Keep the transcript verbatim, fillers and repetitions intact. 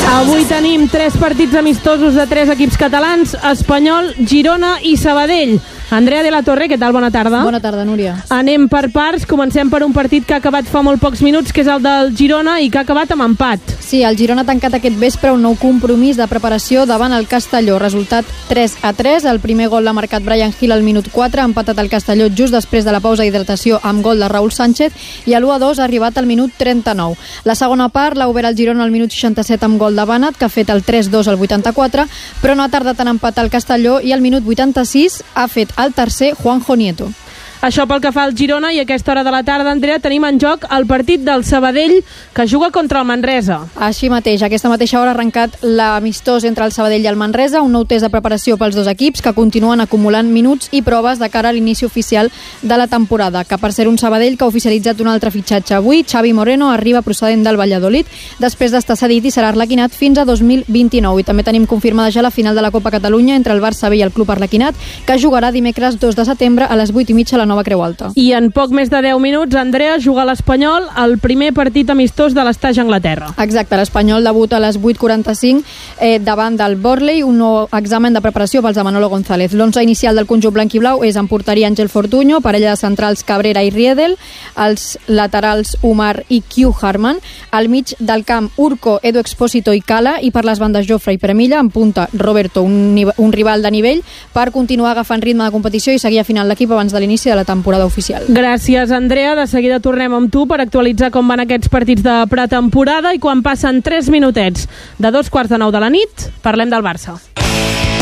Avui tenim tres partits amistosos de tres equips catalans: Espanyol, Girona i Sabadell. Andrea de la Torre, què tal? Bona tarda. Bona tarda, Núria. Anem per parts. Comencem per un partit que ha acabat fa molt pocs minuts, que és el del Girona, i que ha acabat amb empat. Sí, el Girona ha tancat aquest vespre un nou compromís de preparació davant el Castelló. Resultat tres a tres. El primer gol l'ha marcat Bryan Gil al minut quatre, ha empatat el Castelló just després de la pausa d'hidratació amb gol de Raúl Sánchez, i a l'u a dos ha arribat al minut trenta-nou. La segona part l'ha obert el Girona al minut seixanta-set amb gol de Bànat, que ha fet el tres dos al vuitanta-quatre, però no ha tardat en empatar el Castelló, i al minut vuitanta-sis ha fet el tercer Juanjo Nieto. Això pel que fa al Girona, i a aquesta hora de la tarda, Andrea, tenim en joc el partit del Sabadell, que juga contra el Manresa. Així mateix, a aquesta mateixa hora ha arrencat l'amistós entre el Sabadell i el Manresa, un nou test de preparació pels dos equips que continuen acumulant minuts i proves de cara a l'inici oficial de la temporada, que per ser un Sabadell que ha oficialitzat un altre fitxatge avui, Xavi Moreno arriba procedent del Valladolid, després d'estar cedit i serà arlequinat fins a dos mil vint-i-nou. I també tenim confirmada ja la final de la Copa Catalunya entre el Barça B i el Club Arlequinat, que jugarà dimecres dos de setembre a les vuit i mitja a la Nova Creu Alta. I en poc més de deu minuts, Andrea, juga l'Espanyol el primer partit amistós de l'Estaix Anglaterra. Exacte, l'Espanyol debuta a les vuit quaranta-cinc eh, davant del Burnley, un nou examen de preparació pels de Manolo González. L'onze inicial del conjunt blanquiblau és en porteria Ángel Fortuño, parella de centrals Cabrera i Riedel, els laterals Umar i Q Harman, al mig del camp Urco, Edu Expósito i Cala, i per les bandes Jofre i Premilla, en punta Roberto, un, un rival de nivell, per continuar agafant ritme de competició i seguir afinant l'equip abans de l'inici de la temporada oficial. Gràcies, Andrea. De seguida tornem amb tu per actualitzar com van aquests partits de pretemporada, i quan passen tres minutets de dos quarts de nou de la nit, parlem del Barça.